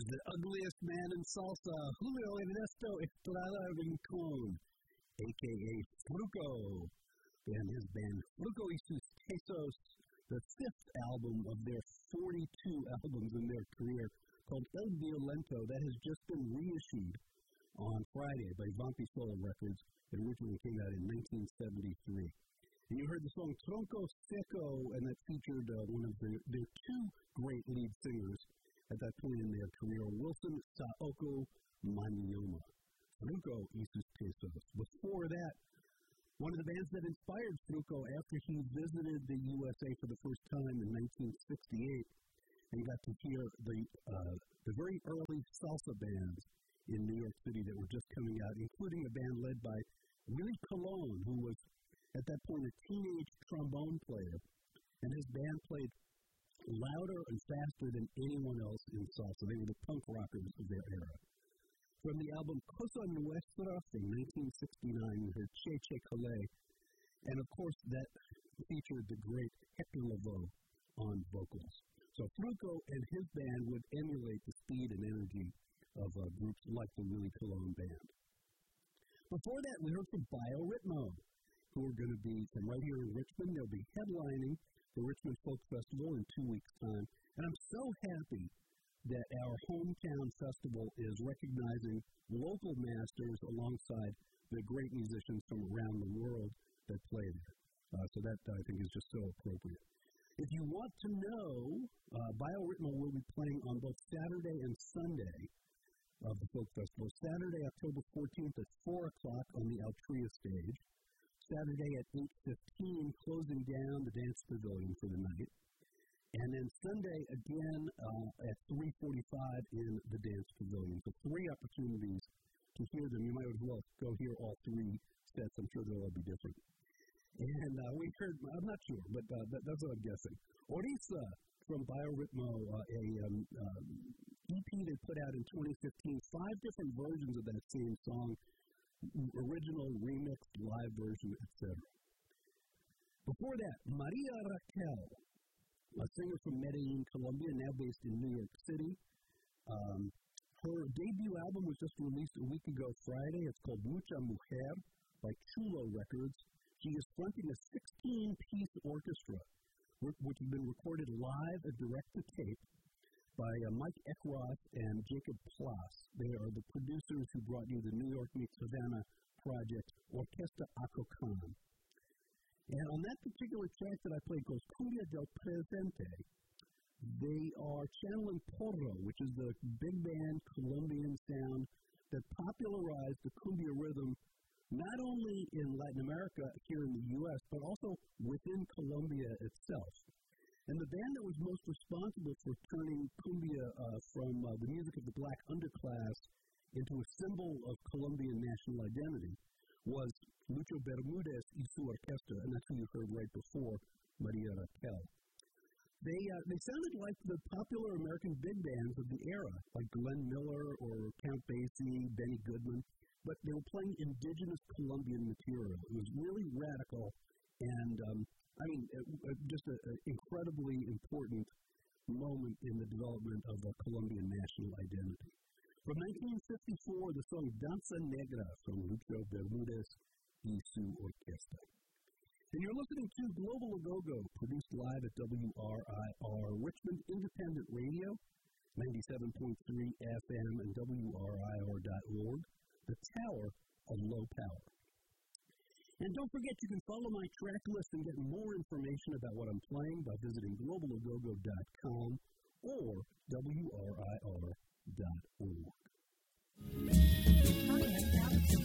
is the ugliest man in salsa, Julio Ernesto Estrada Rincon, a.k.a. Fruco, and his band Fruco y sus Quesos, the fifth album of their 42 albums in their career, called El Violento, that has just been reissued on Friday by Vampisola Records. It originally came out in 1973. And you heard the song Tronco Seco, and that featured one of their two great lead singers at that point in their career, Wilson Saoko Manyoma. Fruco y sus Quesos. Before that, one of the bands that inspired Fruco after he visited the USA for the first time in 1968 and got to hear the very early salsa bands in New York City that were just coming out, including a band led by Willie Colon, who was at that point a teenage trombone player, and his band played louder and faster than anyone else in salsa. They were the punk rockers of their era. From the album Cosa Nuestra from 1969, we heard Che Che Cale, and of course that featured the great Hector Lavoe on vocals. So Fruco and his band would emulate the speed and energy of groups like the Willie Colon Band. Before that, we heard from BioRhythmo, who are going to be from right here in Richmond. They'll be headlining the Richmond Folk Festival in 2 weeks' time. And I'm so happy that our hometown festival is recognizing local masters alongside the great musicians from around the world that play there. So that, I think, is just so appropriate. If you want to know, BioRhythmo will be playing on both Saturday and Sunday of the Folk Festival. Saturday, October 14th at 4 o'clock on the Altria stage. Saturday at 8:15, closing down the dance pavilion for the night. And then Sunday, again, at 3:45 in the dance pavilion. So 3 opportunities to hear them. You might as well go hear all 3 sets. I'm sure they'll all be different. And we heard, I'm not sure, but that's what I'm guessing. Orisa from BioRhythmo, a EP they put out in 2015, 5 different versions of that same song, original, remixed, live version, etc. Before that, Maria Raquel, a singer from Medellin, Colombia, now based in New York City. Her debut album was just released a week ago Friday. It's called Mucha Mujer by Chulo Records. She is fronting a 16-piece orchestra, which has been recorded live and direct-to-tape by Mike Eckroth and Jacob Plas. They are the producers who brought you the New York meets Havana project, Orquesta Acocan. And on that particular track that I played, called Cumbia del Presente, they are channeling porro, which is the big band Colombian sound that popularized the cumbia rhythm not only in Latin America, here in the U.S., but also within Colombia itself. And the band that was most responsible for turning cumbia from the music of the black underclass into a symbol of Colombian national identity was Lucho Bermudez y su Orquesta, and that's who you heard right before, Maria Raquel. They sounded like the popular American big bands of the era, like Glenn Miller or Count Basie, Benny Goodman, but they were playing indigenous Colombian material. It was really radical and, just an incredibly important moment in the development of the Colombian national identity. From 1954, the song Danza Negra from Lucho Bermudez y su Orquesta. And you're listening to Global A-Go-Go, produced live at WRIR, Richmond Independent Radio, 97.3 FM and WRIR.org, the Tower of Low Power. And don't forget, you can follow my track list and get more information about what I'm playing by visiting globalagogo.com or WRIR.org.